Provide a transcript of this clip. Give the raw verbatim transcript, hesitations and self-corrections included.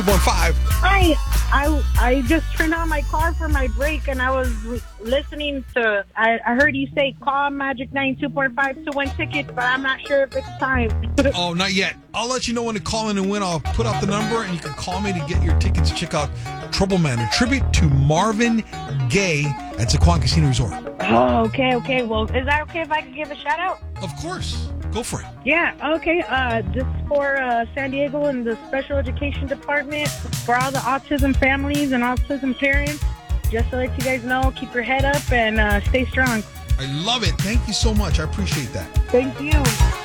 one five. Hi, I I just turned on my car for my break, and I was re- listening to. I, I heard you say call Magic ninety-two point five to win tickets, but I'm not sure if it's time. Oh, not yet. I'll let you know when to call in and win. I'll put out the number, and you can call me to get your tickets to check out Trouble Man, a tribute to Marvin Gaye at Zaquan Casino Resort. Oh, okay, okay. Well, is that okay if I could give a shout out? Of course. Go for it. Yeah, okay. Uh, just for uh, San Diego and the special education department, for all the autism families and autism parents, just to let you guys know, keep your head up and uh, stay strong. I love it. Thank you so much. I appreciate that. Thank you.